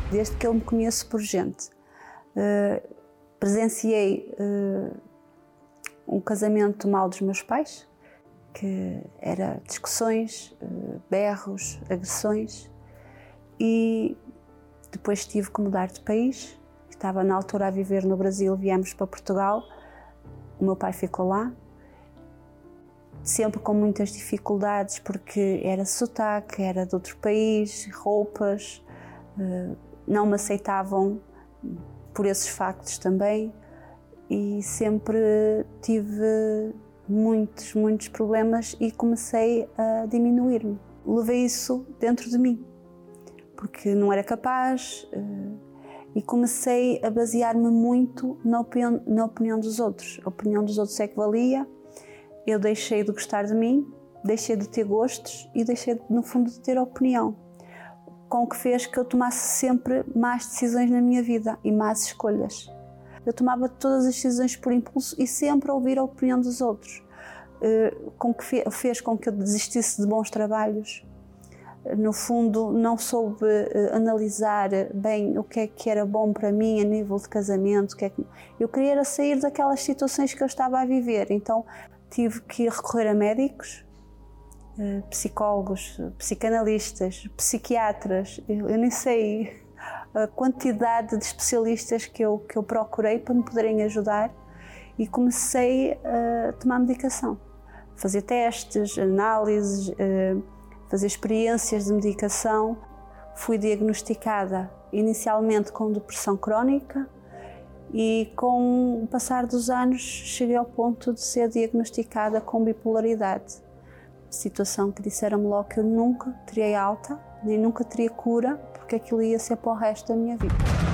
desde que eu me conheço por gente. Presenciei um casamento mau dos meus pais, que era discussões, berros, agressões, e depois tive que mudar de país. Estava na altura a viver no Brasil, viemos para Portugal, o meu pai ficou lá, sempre com muitas dificuldades, porque era sotaque, era de outro país, roupas, não me aceitavam por esses factos também, e sempre tive muitos problemas e comecei a diminuir-me. Levei isso dentro de mim, porque não era capaz, e comecei a basear-me muito na opinião dos outros. A opinião dos outros é que valia. Eu deixei de gostar de mim, deixei de ter gostos e deixei, no fundo, de ter opinião, com o que fez que eu tomasse sempre más decisões na minha vida e más escolhas. Eu tomava todas as decisões por impulso e sempre a ouvir a opinião dos outros, com que fez com que eu desistisse de bons trabalhos. No fundo, não soube analisar bem o que é que era bom para mim a nível de casamento. Eu queria sair daquelas situações que eu estava a viver, então tive que recorrer a médicos, psicólogos, psicanalistas, psiquiatras. Eu nem sei a quantidade de especialistas que eu procurei para me poderem ajudar, e comecei a tomar medicação, fazer testes, análises, fazer experiências de medicação. Fui diagnosticada inicialmente com depressão crónica e, com o passar dos anos, cheguei ao ponto de ser diagnosticada com bipolaridade. Situação que disseram-me logo que eu nunca teria alta, nem nunca teria cura, porque aquilo ia ser para o resto da minha vida.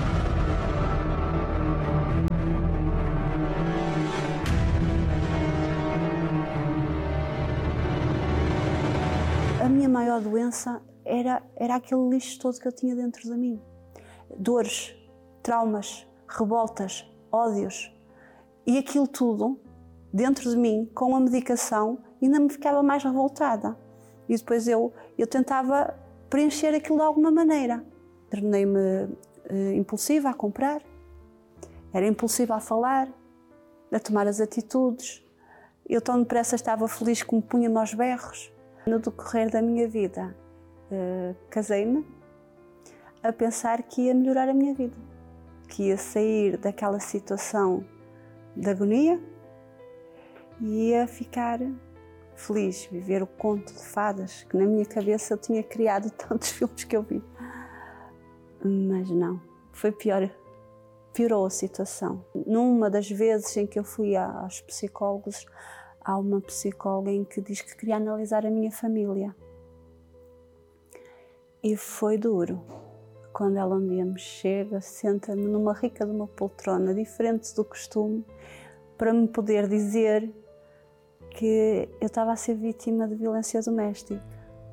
A minha maior doença era aquele lixo todo que eu tinha dentro de mim. Dores, traumas, revoltas, ódios. E aquilo tudo, dentro de mim, com a medicação, ainda me ficava mais revoltada. E depois eu tentava preencher aquilo de alguma maneira. Tornei-me impulsiva a comprar, era impulsiva a falar, a tomar as atitudes. Eu tão depressa estava feliz que me punha-me aos berros. No decorrer da minha vida, casei-me a pensar que ia melhorar a minha vida, que ia sair daquela situação de agonia e ia ficar feliz, viver o conto de fadas que na minha cabeça eu tinha criado tantos filmes que eu vi. Mas não, foi pior, piorou a situação. Numa das vezes em que eu fui aos psicólogos, há uma psicóloga em que diz que queria analisar a minha família. E foi duro. Quando ela um dia me chega, senta-me numa rica de uma poltrona, diferente do costume, para me poder dizer que eu estava a ser vítima de violência doméstica.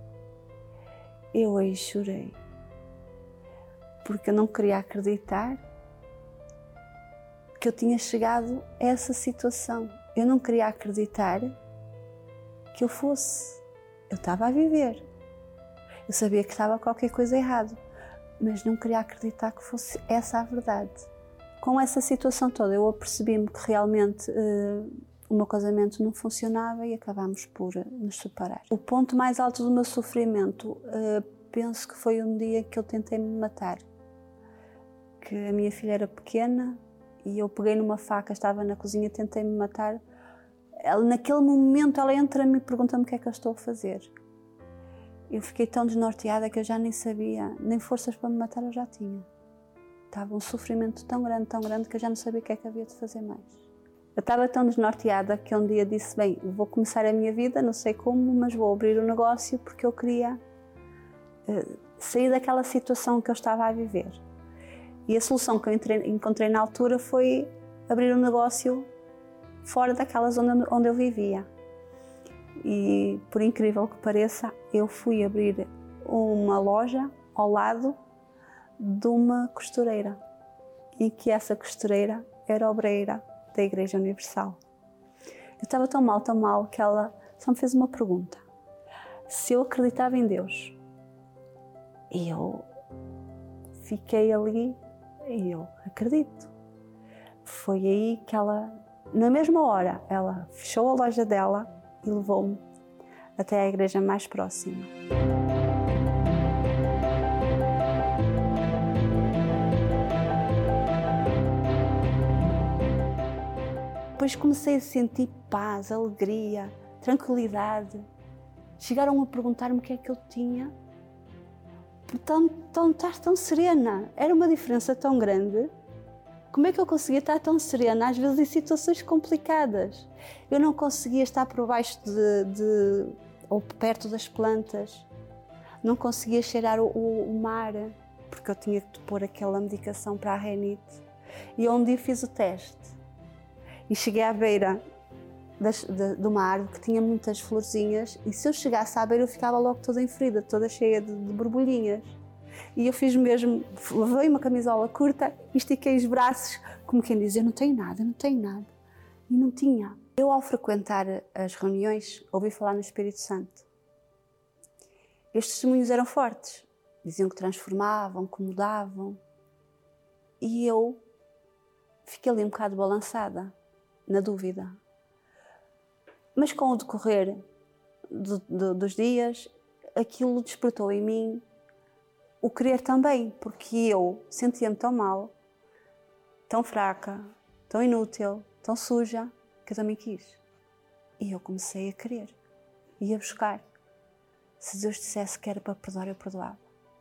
Eu aí chorei, porque eu não queria acreditar que eu tinha chegado a essa situação. Eu não queria acreditar que eu fosse. Eu estava a viver. Eu sabia que estava qualquer coisa errado, mas não queria acreditar que fosse essa a verdade. Com essa situação toda, eu apercebi-me que realmente o meu casamento não funcionava e acabámos por nos separar. O ponto mais alto do meu sofrimento, penso que foi um dia que eu tentei me matar. Que a minha filha era pequena e eu peguei numa faca, estava na cozinha, tentei me matar. Naquele momento ela entra-me e pergunta-me o que é que eu estou a fazer. Eu fiquei tão desnorteada que eu já nem sabia, nem forças para me matar eu já tinha. Estava um sofrimento tão grande que eu já não sabia o que é que havia de fazer mais. Eu estava tão desnorteada que um dia disse, bem, vou começar a minha vida, não sei como, mas vou abrir um negócio porque eu queria sair daquela situação que eu estava a viver. E a solução que eu encontrei na altura foi abrir um negócio fora daquela zona onde eu vivia. E, por incrível que pareça, eu fui abrir uma loja ao lado de uma costureira, e que essa costureira era obreira da Igreja Universal. Eu estava tão mal, que ela só me fez uma pergunta: se eu acreditava em Deus. E eu fiquei ali e eu acredito. Foi aí que ela, na mesma hora, ela fechou a loja dela e levou-me até à igreja mais próxima. Depois comecei a sentir paz, alegria, tranquilidade. Chegaram a perguntar-me o que é que eu tinha. Estás tão serena. Era uma diferença tão grande. Como é que eu conseguia estar tão serena, às vezes em situações complicadas? Eu não conseguia estar por baixo ou perto das plantas. Não conseguia cheirar o mar, porque eu tinha que pôr aquela medicação para a renite. E um dia fiz o teste. E cheguei à beira de uma árvore que tinha muitas florzinhas, e se eu chegasse à beira eu ficava logo toda enferida, toda cheia de borbulhinhas. E eu fiz mesmo, levei uma camisola curta e estiquei os braços, como quem diz, eu não tenho nada. E não tinha. Eu, ao frequentar as reuniões, ouvi falar no Espírito Santo. Estes testemunhos eram fortes, diziam que transformavam, que mudavam. E eu fiquei ali um bocado balançada, na dúvida. Mas com o decorrer dos dias, aquilo despertou em mim o querer também, porque eu sentia-me tão mal, tão fraca, tão inútil, tão suja, que eu também quis. E eu comecei a querer e a buscar. Se Deus dissesse que era para perdoar, eu perdoava.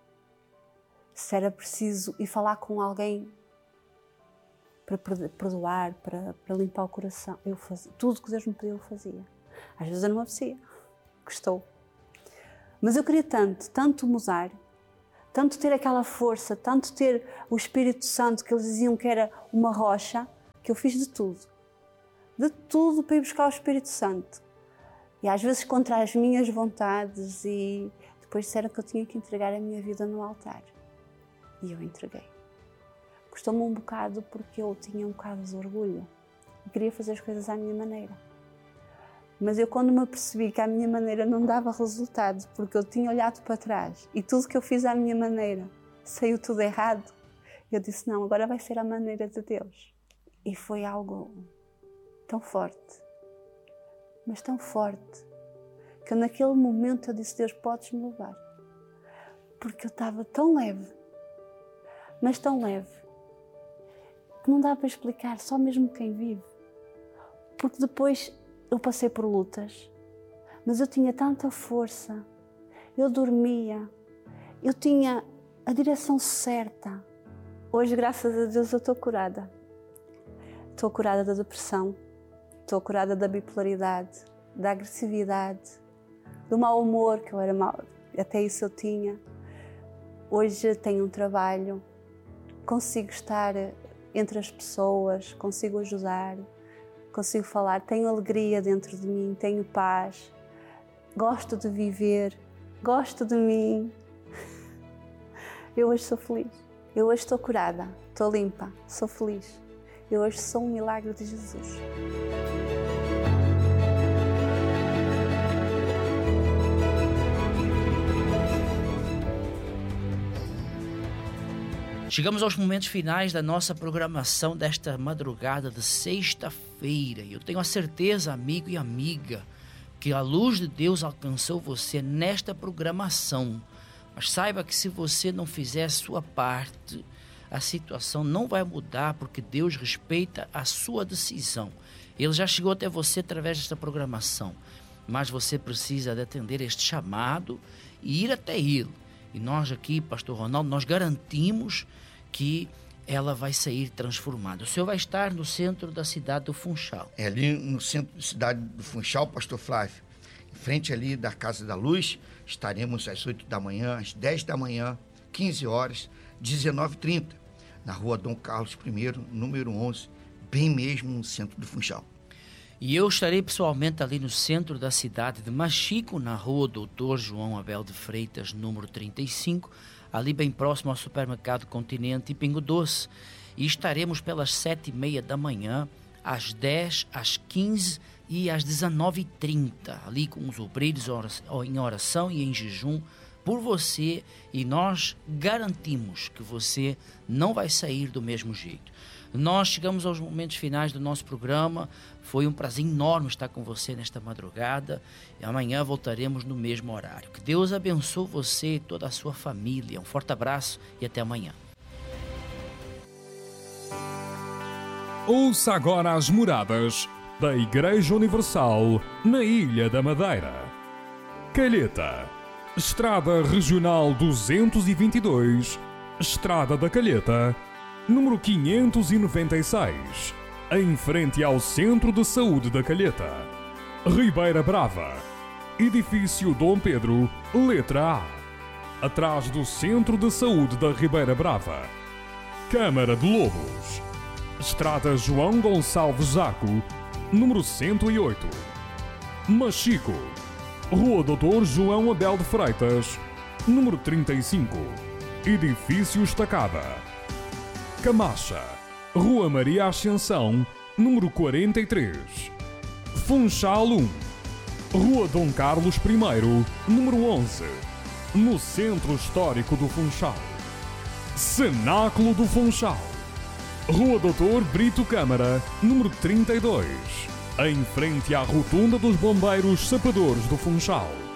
Se era preciso ir falar com alguém para perdoar, para limpar o coração, eu fazia. Tudo que Deus me pediu, eu fazia. Às vezes eu não me apetecia, gostou. Mas eu queria tanto mudar, tanto ter aquela força, tanto ter o Espírito Santo, que eles diziam que era uma rocha, que eu fiz de tudo para ir buscar o Espírito Santo. E às vezes contra as minhas vontades, e depois disseram que eu tinha que entregar a minha vida no altar. E eu entreguei. Custou-me um bocado porque eu tinha um bocado de orgulho e queria fazer as coisas à minha maneira. Mas eu, quando me apercebi que a minha maneira não dava resultado, porque eu tinha olhado para trás e tudo que eu fiz à minha maneira saiu tudo errado, eu disse, não, agora vai ser a maneira de Deus. E foi algo tão forte, mas tão forte, que naquele momento eu disse, Deus, podes-me levar. Porque eu estava tão leve, mas tão leve, que não dá para explicar, só mesmo quem vive. Porque depois eu passei por lutas, mas eu tinha tanta força, eu dormia, eu tinha a direção certa. Hoje, graças a Deus, eu estou curada. Estou curada da depressão, estou curada da bipolaridade, da agressividade, do mau humor, que eu era mau, até isso eu tinha. Hoje tenho um trabalho, consigo estar entre as pessoas, consigo ajudar, consigo falar, tenho alegria dentro de mim, tenho paz, gosto de viver, gosto de mim. Eu hoje sou feliz, eu hoje estou curada, estou limpa, sou feliz. Eu hoje sou um milagre de Jesus. Chegamos aos momentos finais da nossa programação desta madrugada de sexta-feira. Eu tenho a certeza, amigo e amiga, que a luz de Deus alcançou você nesta programação. Mas saiba que se você não fizer a sua parte, a situação não vai mudar, porque Deus respeita a sua decisão. Ele já chegou até você através desta programação, mas você precisa de atender este chamado e ir até Ele. E nós aqui, Pastor Ronaldo, nós garantimos que ela vai sair transformada. O senhor vai estar no centro da cidade do Funchal. É ali no centro da cidade do Funchal, Pastor Flávio, em frente ali da Casa da Luz, estaremos às 8 da manhã, às 10 da manhã, 15 horas, 19h30, na rua Dom Carlos I, número 11, bem mesmo no centro do Funchal. E eu estarei pessoalmente ali no centro da cidade de Machico, na rua Doutor João Abel de Freitas, número 35, ali bem próximo ao supermercado Continente e Pingo Doce. E estaremos pelas 7h30 da manhã, às 10, às 15 e às 19h30, ali com os obreiros em oração e em jejum, por você e nós garantimos que você não vai sair do mesmo jeito. Nós chegamos aos momentos finais do nosso programa. Foi um prazer enorme estar com você nesta madrugada e amanhã voltaremos no mesmo horário. Que Deus abençoe você e toda a sua família. Um forte abraço e até amanhã. Ouça agora as moradas da Igreja Universal na Ilha da Madeira. Calheta, Estrada Regional 222, Estrada da Calheta, número 596, em frente ao Centro de Saúde da Calheta. Ribeira Brava, Edifício Dom Pedro, letra A, atrás do Centro de Saúde da Ribeira Brava. Câmara de Lobos, Estrada João Gonçalves Zaco, número 108. Machico, Rua Doutor João Abel de Freitas, número 35, Edifício Estacada. Camacha, Rua Maria Ascensão, número 43. Funchal 1, Rua Dom Carlos I, número 11, no Centro Histórico do Funchal. Cenáculo do Funchal, Rua Doutor Brito Câmara, número 32, em frente à Rotunda dos Bombeiros Sapadores do Funchal.